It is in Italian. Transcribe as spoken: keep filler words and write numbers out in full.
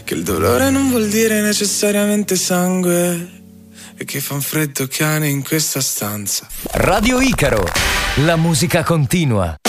che il dolore non vuol dire necessariamente sangue e che fa un freddo cane in questa stanza. Radio Icaro, la musica continua.